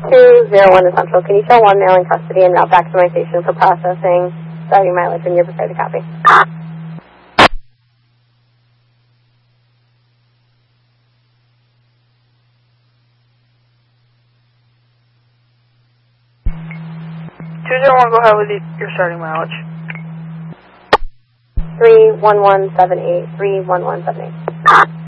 201 to Central. Can you show one male in custody and route back to my station for processing, starting mileage when you're prepared to copy? Go ahead with your starting mileage. 31178, 31178.